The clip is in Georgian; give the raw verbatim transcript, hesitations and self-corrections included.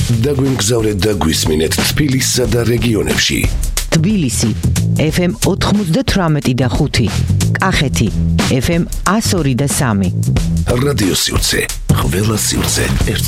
დაგვიმგზავრეთ და გვისმინეთ თბილისსა და რეგიონებში. თბილისი ეფ ემ ოთხმოცდათვრამეტი და ხუთი, კახეთი ეფ ემ ათს ორი და სამი. რადიო სივრცე, ყველა სივრცე ერთ